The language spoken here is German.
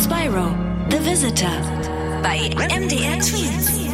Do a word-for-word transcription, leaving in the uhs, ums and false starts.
Spyro, The Visitor bei M D R Twins.